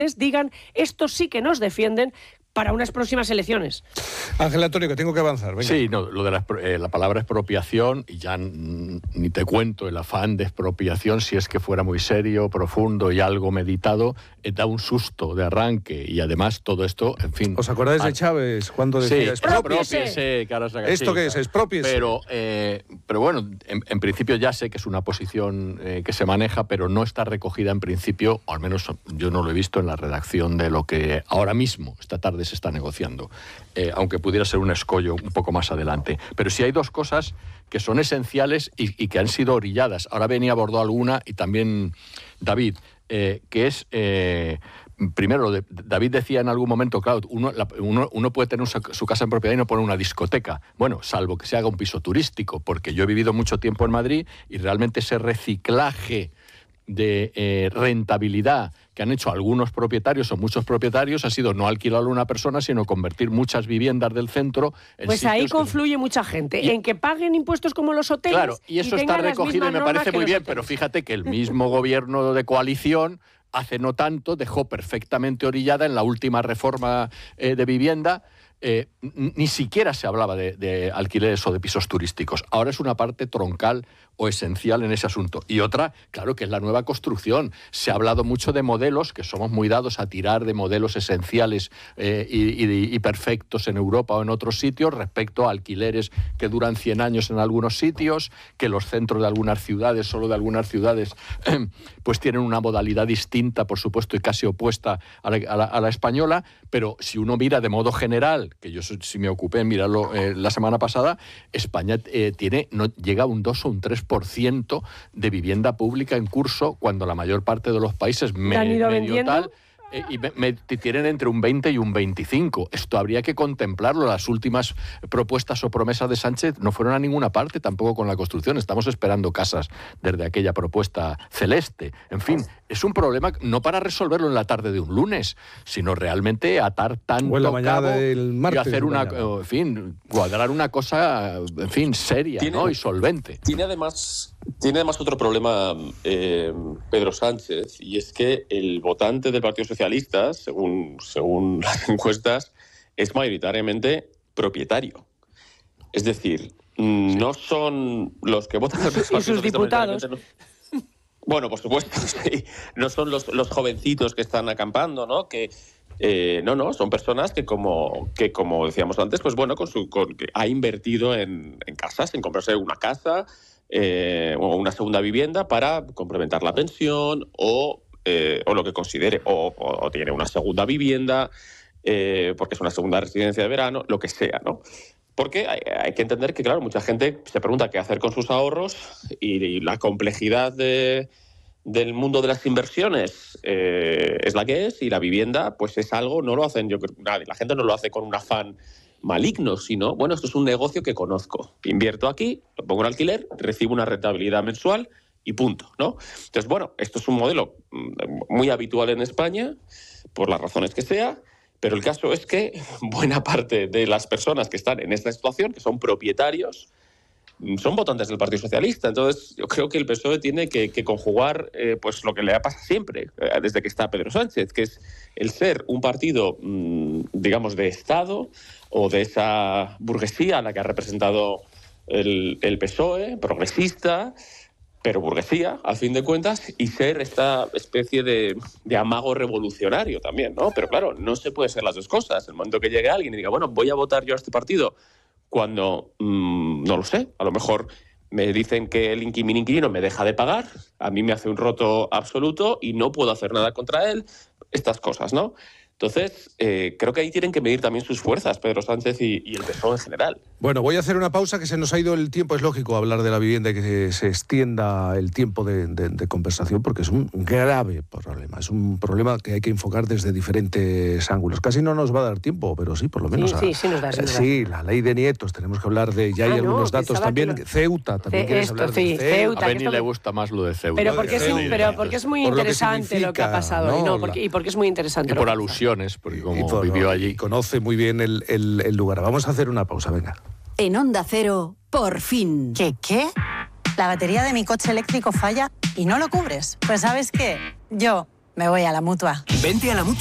digan, estos sí que nos defienden para unas próximas elecciones. Ángel Antonio, que tengo que avanzar. Venga. Sí, no, lo de la palabra expropiación, y ya ni te cuento el afán de expropiación, si es que fuera muy serio, profundo y algo meditado, da un susto de arranque, y además todo esto, en fin... ¿Os acordáis de Chávez cuando decía expropiese? ¿Esto qué es? Expropiese. Pero bueno, en principio ya sé que es una posición que se maneja, pero no está recogida en principio, o al menos yo no lo he visto en la redacción de lo que ahora mismo, esta tarde, se está negociando, aunque pudiera ser un escollo un poco más adelante. Pero sí hay dos cosas que son esenciales y que han sido orilladas. Ahora venía abordó alguna, y también David, que es... primero, David decía en algún momento, claro, uno puede tener su casa en propiedad y no poner una discoteca. Bueno, salvo que se haga un piso turístico, porque yo he vivido mucho tiempo en Madrid y realmente ese reciclaje de rentabilidad que han hecho algunos propietarios o muchos propietarios ha sido no alquilarlo a una persona, sino convertir muchas viviendas del centro en pues ahí confluye mucha gente, en que paguen impuestos como los hoteles. Claro, y eso está recogido y me parece muy bien, pero fíjate que el mismo gobierno de coalición hace no tanto dejó perfectamente orillada en la última reforma de vivienda. Ni siquiera se hablaba de alquileres o de pisos turísticos. Ahora es una parte troncal o esencial en ese asunto. Y otra, claro, que es la nueva construcción. Se ha hablado mucho de modelos, que somos muy dados a tirar de modelos esenciales y perfectos en Europa o en otros sitios, respecto a alquileres que duran 100 años en algunos sitios, que los centros de algunas ciudades, solo de algunas ciudades, pues tienen una modalidad distinta, por supuesto, y casi opuesta a la española. Pero si uno mira de modo general, que yo sí me ocupé en mirarlo la semana pasada, España llega a un 2 o un 3% de vivienda pública en curso, cuando la mayor parte de los países medio tal... tienen entre un 20 y un 25. Esto habría que contemplarlo. Las últimas propuestas o promesas de Sánchez no fueron a ninguna parte, tampoco con la construcción. Estamos esperando casas desde aquella propuesta celeste. En fin, es un problema no para resolverlo en la tarde de un lunes, sino realmente atar tanto cabo del martes, y hacer cuadrar una cosa, en fin, seria, ¿no? Y solvente. Tiene además otro problema Pedro Sánchez, y es que el votante del Partido Socialista, según las encuestas, es mayoritariamente propietario. Es decir, no son los que votan al Partido Socialista. Y sus diputados. Bueno, por supuesto, sí. No son los jovencitos que están acampando, ¿no? No, son personas que como decíamos antes, pues bueno, que ha invertido en casas, en comprarse una casa o una segunda vivienda para complementar la pensión o lo que considere, o tiene una segunda vivienda porque es una segunda residencia de verano, lo que sea, ¿no? Porque hay que entender que, claro, mucha gente se pregunta qué hacer con sus ahorros, y la complejidad del mundo de las inversiones es la que es, y la vivienda pues es algo, no lo hacen, yo creo, nadie, la gente no lo hace con un afán maligno, sino, bueno, esto es un negocio que conozco, invierto aquí, lo pongo en alquiler, recibo una rentabilidad mensual y punto, ¿no? Entonces, bueno, esto es un modelo muy habitual en España, por las razones que sea, pero el caso es que buena parte de las personas que están en esta situación, que son propietarios, son votantes del Partido Socialista. Entonces, yo creo que el PSOE tiene que conjugar pues lo que le ha pasado siempre, desde que está Pedro Sánchez, que es el ser un partido, digamos, de Estado, o de esa burguesía a la que ha representado el PSOE, progresista, pero burguesía, a fin de cuentas, y ser esta especie de amago revolucionario también, ¿no? Pero claro, no se puede ser las dos cosas. El momento que llegue alguien y diga, bueno, voy a votar yo a este partido, cuando, no lo sé, a lo mejor me dicen que mi inquilino me deja de pagar, a mí me hace un roto absoluto y no puedo hacer nada contra él, estas cosas, ¿no? Entonces, creo que ahí tienen que medir también sus fuerzas, Pedro Sánchez y el PSOE en general. Bueno, voy a hacer una pausa, que se nos ha ido el tiempo. Es lógico hablar de la vivienda y que se extienda el tiempo de conversación, porque es un grave problema. Es un problema que hay que enfocar desde diferentes ángulos. Casi no nos va a dar tiempo, pero sí, por lo menos. Sí, nos da. Sí, la ley de nietos, tenemos que hablar de... Ya hay algunos datos también. Ceuta, también quieres hablar de Ceuta. A Beni le gusta más lo de Ceuta. Pero porque es muy interesante lo que ha pasado. ¿No? Porque es muy interesante. Y por alusión. Porque como vivió allí. Conoce muy bien el lugar. Vamos a hacer una pausa, venga. En Onda Cero, por fin. ¿Qué? La batería de mi coche eléctrico falla y no lo cubres. Pues ¿sabes qué? Yo Me voy a la Mutua. Vente a la Mutua